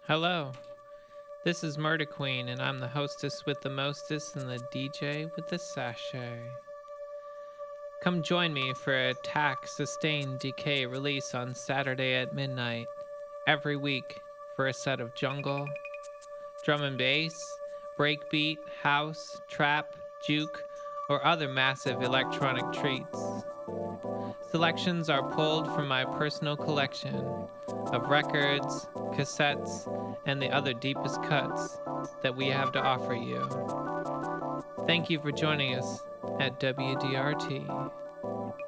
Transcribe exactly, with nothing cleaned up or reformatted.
Hello, this is Murder Queen, and I'm the hostess with the mostest and the D J with the sachet. Come join me for Attack, Sustain, Decay release on Saturday at midnight, every week for a set of jungle, drum and bass, breakbeat, house, trap, juke, or other massive electronic treats. Selections are pulled from my personal collection of records, cassettes, and the other deepest cuts that we have to offer you. Thank you for joining us at W D R T.